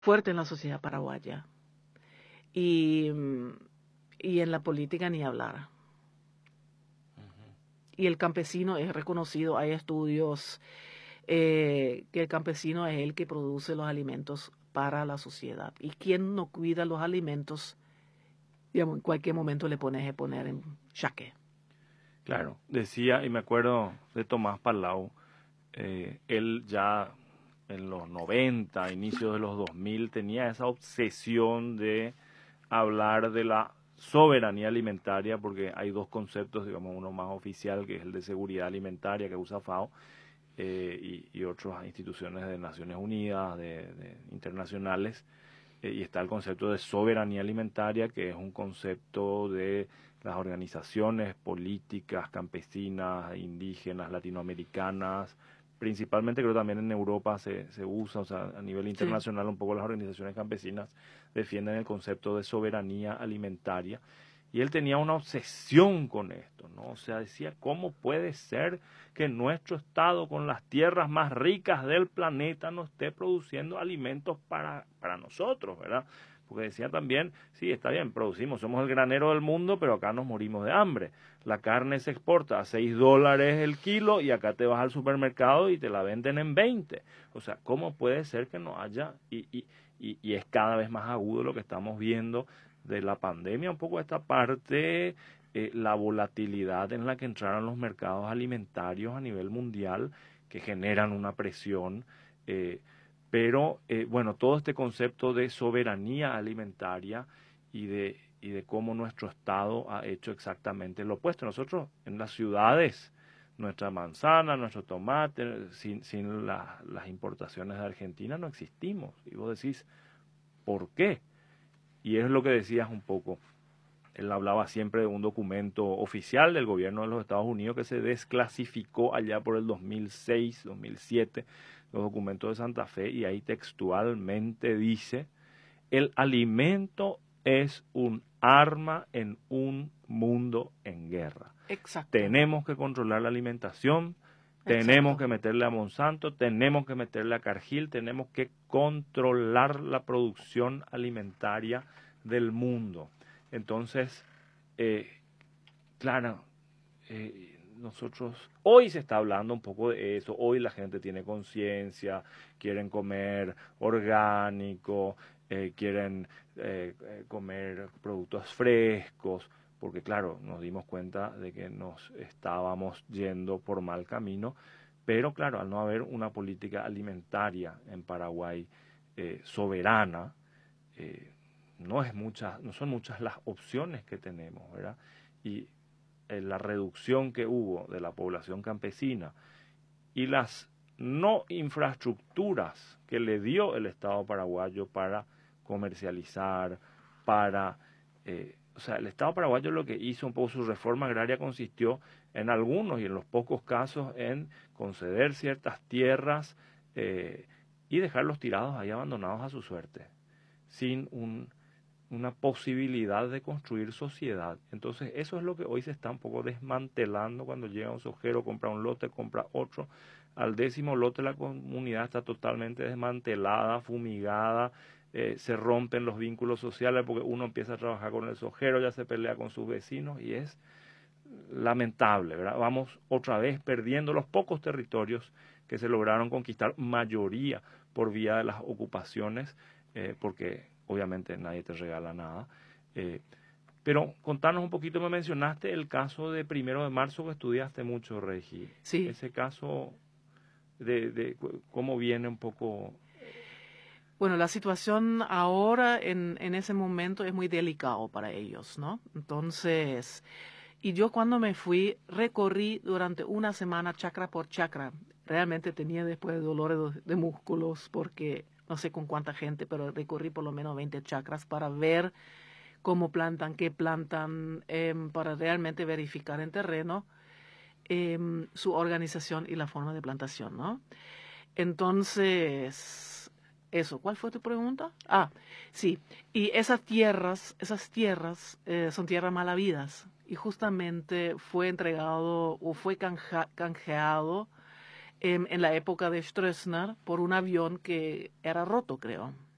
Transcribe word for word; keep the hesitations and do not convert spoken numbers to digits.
fuerte en la sociedad paraguaya. Y, y en la política ni hablar. Uh-huh. Y el campesino es reconocido, hay estudios eh, que el campesino es el que produce los alimentos para la sociedad. Y quien no cuida los alimentos, digamos, en cualquier momento le pones a poner en jaque. Claro, decía, y me acuerdo de Tomás Palau, eh, él ya en los noventa, inicios de los dos mil, tenía esa obsesión de hablar de la soberanía alimentaria, porque hay dos conceptos, digamos, uno más oficial, que es el de seguridad alimentaria, que usa FAO, eh, y, y otras instituciones de Naciones Unidas, de, de internacionales, eh, y está el concepto de soberanía alimentaria, que es un concepto de las organizaciones políticas, campesinas, indígenas, latinoamericanas, principalmente creo también en Europa se, se usa, o sea, a nivel internacional, sí. Un poco las organizaciones campesinas defienden el concepto de soberanía alimentaria, y él tenía una obsesión con esto, ¿no? O sea, decía, ¿cómo puede ser que nuestro estado, con las tierras más ricas del planeta, no esté produciendo alimentos para, para nosotros, ¿verdad? Porque decía también, sí, está bien, producimos, somos el granero del mundo, pero acá nos morimos de hambre. La carne se exporta a seis dólares el kilo y acá te vas al supermercado y te la venden en veinte. O sea, ¿cómo puede ser que no haya? Y, y, y, y es cada vez más agudo lo que estamos viendo de la pandemia, un poco esta parte, eh, la volatilidad en la que entraron los mercados alimentarios a nivel mundial, que generan una presión, eh, pero eh, bueno, todo este concepto de soberanía alimentaria y de, y de cómo nuestro Estado ha hecho exactamente lo opuesto. Nosotros en las ciudades, nuestra manzana, nuestro tomate, sin, sin la, las importaciones de Argentina no existimos. Y vos decís, ¿por qué? Y es lo que decías un poco. Él hablaba siempre de un documento oficial del gobierno de los Estados Unidos que se desclasificó allá por el dos mil seis, dos mil siete, los documentos de Santa Fe, y ahí textualmente dice, el alimento es un arma en un mundo en guerra. Exacto. Tenemos que controlar la alimentación, tenemos Exacto. que meterle a Monsanto, tenemos que meterle a Cargill, tenemos que controlar la producción alimentaria del mundo. Entonces, eh, claro, eh, nosotros, hoy se está hablando un poco de eso, hoy la gente tiene conciencia, quieren comer orgánico, eh, quieren eh, comer productos frescos, porque claro, nos dimos cuenta de que nos estábamos yendo por mal camino, pero claro, al no haber una política alimentaria en Paraguay eh, soberana, eh, no es mucha, no son muchas las opciones que tenemos, ¿verdad? Y eh, la reducción que hubo de la población campesina y las no infraestructuras que le dio el Estado paraguayo para comercializar, para... Eh, o sea, el Estado paraguayo lo que hizo un poco su reforma agraria consistió en algunos y en los pocos casos en conceder ciertas tierras eh, y dejarlos tirados ahí abandonados a su suerte, sin un, una posibilidad de construir sociedad. Entonces eso es lo que hoy se está un poco desmantelando cuando llega un sojero, compra un lote, compra otro. Al décimo lote la comunidad está totalmente desmantelada, fumigada, eh, se rompen los vínculos sociales porque uno empieza a trabajar con el sojero, ya se pelea con sus vecinos y es lamentable, ¿verdad? Vamos otra vez perdiendo los pocos territorios que se lograron conquistar, mayoría por vía de las ocupaciones, eh, porque obviamente nadie te regala nada. Eh, pero contanos un poquito, me mencionaste el caso de Primero de Marzo que estudiaste mucho, Regi. Sí. Ese caso de, de cómo viene un poco... Bueno, la situación ahora en, en ese momento es muy delicado para ellos, ¿no? Entonces, y yo cuando me fui, recorrí durante una semana chacra por chacra. Realmente tenía después dolores de, de músculos porque no sé con cuánta gente, pero recorrí por lo menos veinte chacras para ver cómo plantan, qué plantan, eh, para realmente verificar en terreno eh, su organización y la forma de plantación, ¿no? Entonces, eso, ¿cuál fue tu pregunta? Ah, sí, y esas tierras, esas tierras eh, son tierras mal habidas y justamente fue entregado o fue canja, canjeado eh, en la época de Stroessner por un avión que era roto, creo.